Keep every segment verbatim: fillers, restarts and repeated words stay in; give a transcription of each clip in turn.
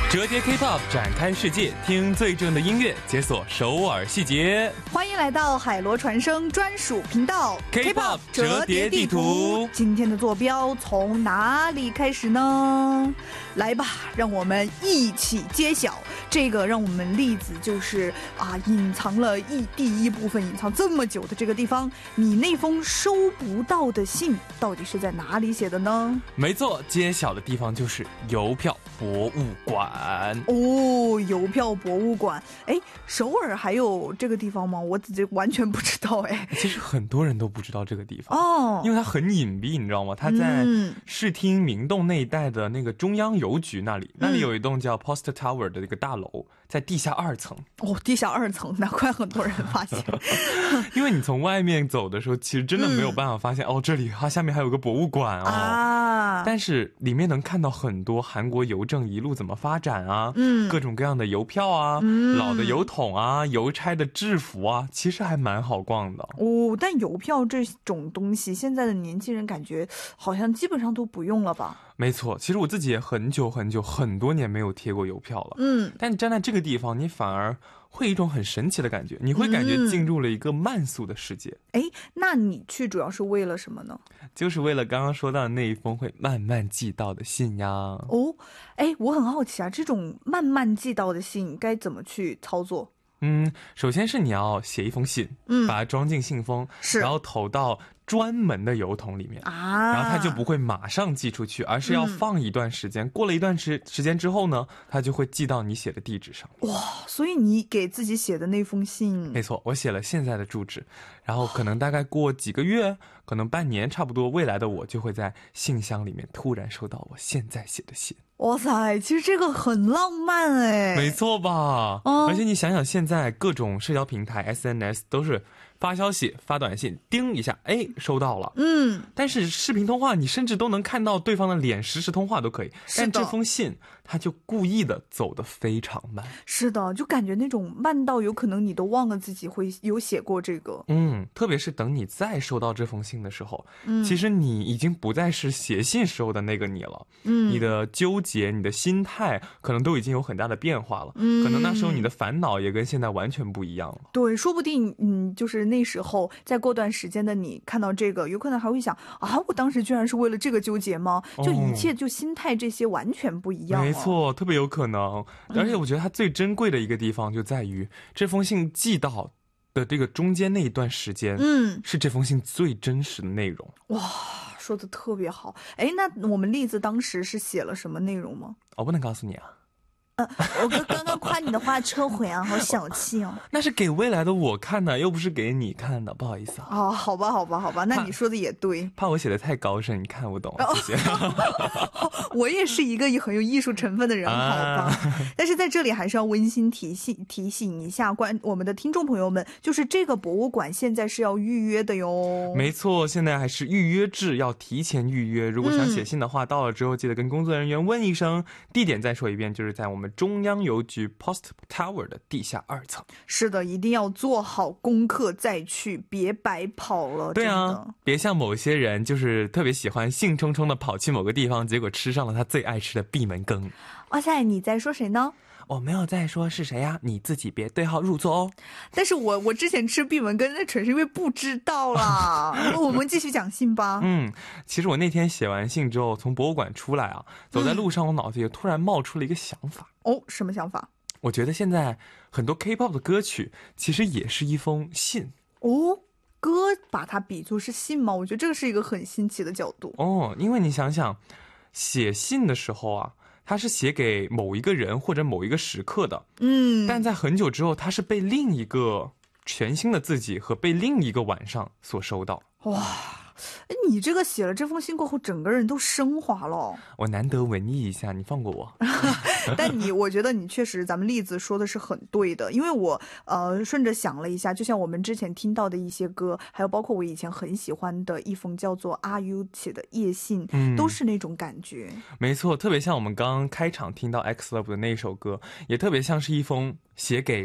折叠 K-pop 展开世界，听最正的音乐，解锁首尔细节。 欢迎来到海螺传声专属频道 K-pop 折叠地图。 今天的坐标从哪里开始呢？来吧，让我们一起揭晓。这个让我们例子就是啊，隐藏了一第一部分隐藏这么久的这个地方，你那封收不到的信到底是在哪里写的呢？ 没错，揭晓的地方就是邮票博物馆。 哦，邮票博物馆。哎，首尔还有这个地方吗？我自己完全不知道。哎， 其实很多人都不知道这个地方哦， 因为它很隐蔽，你知道吗？它在视听明洞那一带的那个中央邮局那里，嗯、那里有一栋叫 Post Tower 的一个大楼，在地下二层。 哦，地下二层，难怪很多人发现。 因为你从外面走的时候，其实真的没有办法发现、嗯、哦，这里它下面还有个博物馆哦。 啊， 但是里面能看到很多韩国邮政一路怎么发展啊，嗯，各种各样的邮票啊、嗯、老的邮筒啊、邮差的制服啊，其实还蛮好逛的哦。但邮票这种东西，现在的年轻人感觉好像基本上都不用了吧？ 没错，其实我自己也很久很久很多年没有贴过邮票了， 嗯， 但站在这个地方，你反而会有一种很神奇的感觉，你会感觉进入了一个慢速的世界。 哎、嗯，那你去主要是为了什么呢？ 就是为了刚刚说到的那一封会慢慢寄到的信呀。 哦，哎，我很好奇啊，这种慢慢寄到的信该怎么去操作？ 嗯，首先是你要写一封信，嗯，把它装进信封，是，然后投到专门的邮筒里面啊，然后它就不会马上寄出去，而是要放一段时间、嗯、过了一段时时间之后呢，它就会寄到你写的地址上。 哇，所以你给自己写的那封信， 没错，我写了现在的住址，然后可能大概过几个月，可能半年差不多，未来的我就会在信箱里面突然收到我现在写的信。 哇塞，其实这个很浪漫哎， 没错吧、哦、而且你想想，现在各种社交平台 S N S 都是发消息发短信叮一下，哎，收到了。嗯，但是视频通话你甚至都能看到对方的脸，实时通话都可以，但这封信他就故意的走得非常慢。 是的，就感觉那种慢到有可能你都忘了自己会有写过这个。 嗯，特别是等你再收到这封信的时候，嗯，其实你已经不再是写信时候的那个你了。嗯，你的纠结你的心态可能都已经有很大的变化了。嗯，可能那时候你的烦恼也跟现在完全不一样了。 对，说不定嗯，就是那时候再过段时间的你看到这个，有可能还会想啊，我当时居然是为了这个纠结吗？就一切就心态这些完全不一样、哦、 没错，特别有可能。而且我觉得它最珍贵的一个地方就在于、嗯、这封信寄到的这个中间那一段时间，嗯，是这封信最真实的内容。 哇，说的特别好。哎，那我们栗子当时是写了什么内容吗？ 我不能告诉你啊。 呃，我刚刚夸你的话撤回啊，好小气哦。 那是给未来的我看的，又不是给你看的，不好意思啊。 哦，好吧，好吧，好吧，那你说的也对。 怕我写的太高深，你看不懂，谢谢。 我也是一个很有艺术成分的人，好吧。啊、但是在这里还是要温馨提醒提醒一下关我们的听众朋友们，就是这个博物馆现在是要预约的哟。 没错，现在还是预约制，要提前预约。如果想写信的话，嗯、到了之后记得跟工作人员问一声。地点再说一遍，就是在我们中央邮局 Post Tower 的地下二层。 是的，一定要做好功课再去，别白跑了。 对啊，别像某些人就是特别喜欢兴冲冲的跑去某个地方，结果吃上了他最爱吃的闭门羹。 哇塞，你在说谁呢？ 我没有在说是谁呀，你自己别对号入座哦。 但是我我之前吃闭门羹那纯是因为不知道啦。我们继续讲信吧。 嗯，其实我那天写完信之后，从博物馆出来啊，走在路上，我脑子里突然冒出了一个想法。 嗯、哦，什么想法？ 我觉得现在很多 K-pop 的歌曲其实也是一封信。 哦，歌把它比作是信吗？我觉得这个是一个很新奇的角度。 哦，因为你想想，写信的时候啊，它是写给某一个人或者某一个时刻的，嗯，但在很久之后，它是被另一个全新的自己和被另一个晚上所收到。 哇，你这个写了这封信过后，整个人都升华了。 我难得文艺一下，你放过我。 但你，我觉得你确实，咱们栗子说的是很对的，因为我呃顺着想了一下，就像我们之前听到的一些歌，还有包括我以前很喜欢的一封叫做阿 U 写的夜信、嗯、都是那种感觉。 没错，特别像我们刚刚开场听到 X Love 的那首歌，也特别像是一封写给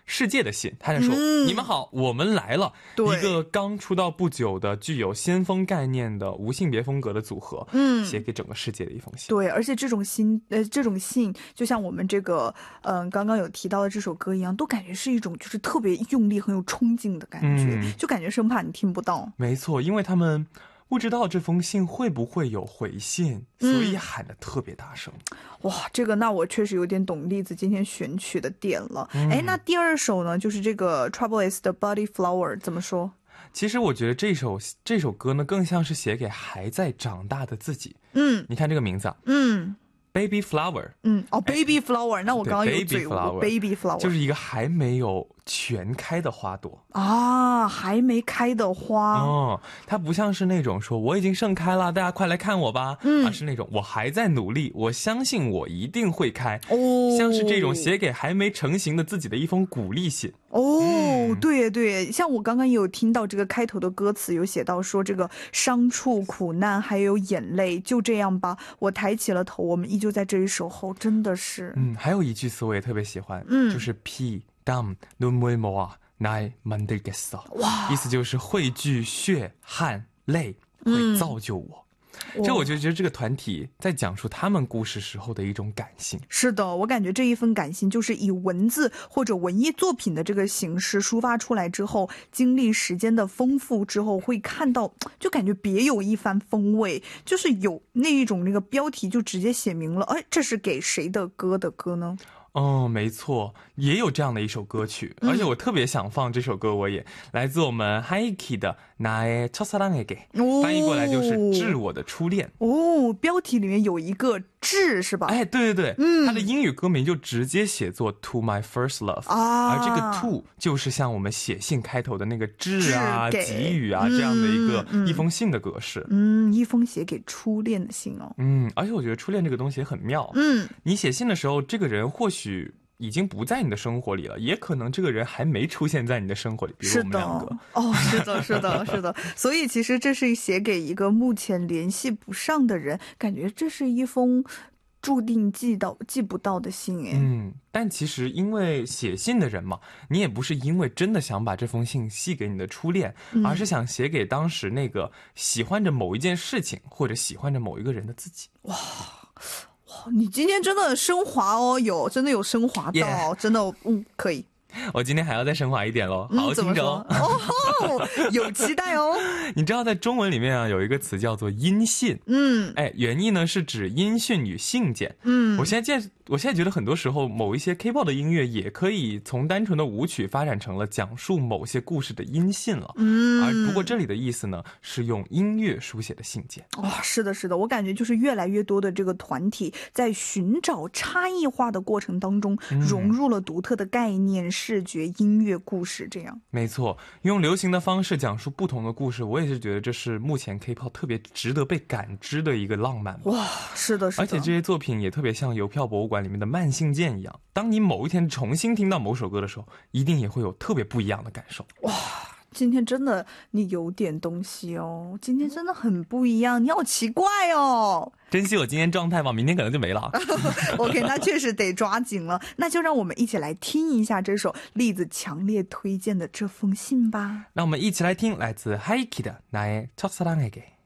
世界的信，他在说、嗯、你们好，我们来了。 对， 一个刚出道不久的具有先锋概念的无性别风格的组合，嗯，写给整个世界的一封信。 对，而且这种信呃这种信就像我们这个嗯、呃、刚刚有提到的这首歌一样，都感觉是一种就是特别用力很有冲劲的感觉、嗯、就感觉生怕你听不到。 没错，因为他们不知道这封信会不会有回信，所以喊得特别大声、 嗯、哇，这个那我确实有点懂栗子今天选取的点了。哎、嗯，那第二首呢，就是这个 Trouble is the Body Flower 怎么说？ 其实我觉得这首这首歌呢更像是写给还在长大的自己。 嗯， 你看这个名字啊， 嗯 Baby Flower， 嗯，哦 ，Baby Flower， 那我刚刚有嘴误 ，Baby Flower 就是一个还没有全开的花朵啊，还没开的花哦，它不像是那种说我已经盛开了，大家快来看我吧，嗯，而是那种我还在努力，我相信我一定会开，哦，像是这种写给还没成型的自己的一封鼓励信。 哦、嗯，对对，像我刚刚也有听到这个开头的歌词有写到说这个伤处、苦难还有眼泪，就这样吧，我抬起了头，我们依旧在这里守候，真的是。 嗯，还有一句词我也特别喜欢，嗯，就是피 땀 눈물 모아 날 만들겠어，哇，意思就是汇聚血汗泪会造就我。嗯，这我就觉得这个团体在讲述他们故事时候的一种感性。 是的，我感觉这一份感性就是以文字或者文艺作品的这个形式抒发出来之后，经历时间的丰富之后，会看到就感觉别有一番风味，就是有那一种那个标题就直接写明了，哎，这是给谁的歌的歌呢？ 哦，没错，也有这样的一首歌曲，嗯，而且我特别想放这首歌，我也来自我们 하이키 的나의 첫사랑에게，哦，翻译过来就是致我的初恋。 哦，标题里面有一个致是吧？ 哎，对对对，嗯，它的英语歌名就直接写作 To My First Love，啊，而这个 To 就是像我们写信开头的那个致啊、给予啊，嗯，这样的一个一封信的格式。 嗯，一封写给初恋的信哦。 嗯，而且我觉得初恋这个东西也很妙。嗯，你写信的时候，这个人或许已经不在你的生活里了，也可能这个人还没出现在你的生活里，比如我们两个。 哦，是的，是的，是的。所以其实这是写给一个目前联系不上的人，感觉这是一封注定寄到寄不到的信哎。 嗯，但其实因为写信的人嘛，你也不是因为真的想把这封信寄给你的初恋，嗯，而是想写给当时那个喜欢着某一件事情或者喜欢着某一个人的自己。 哇。你今天真的升华哦，有真的有升华到，yeah. 真的，嗯，可以。 我今天还要再升华一点咯，好，听着哦。 哦，有期待哦。 你知道在中文里面啊，有一个词叫做音信，嗯，哎，原意呢是指音讯与信件，嗯，我现在见。我现在觉得很多时候某一些 K-pop 的音乐也可以从单纯的舞曲发展成了讲述某些故事的音信了。嗯，而不过这里的意思呢是用音乐书写的信件。 哇、哦，是的是的，我感觉就是越来越多的这个团体在寻找差异化的过程当中、嗯、融入了独特的概念、视觉、音乐、故事这样。 没错，用流行的方式讲述不同的故事，我也是觉得这是目前 K-pop 特别值得被感知的一个浪漫。 哇，是的是的， 而且这些作品也特别像邮票博物馆里面的慢信件一样，当你某一天重新听到某首歌的时候，一定也会有特别不一样的感受。 哇，今天真的你有点东西哦，今天真的很不一样，你好奇怪哦。 珍惜我今天状态吧，明天可能就没了。 OK， 那确实得抓紧了。那就让我们一起来听一下这首栗子强烈推荐的这封信吧。 那我们一起来听来自 하이키 的나의 첫사랑에게。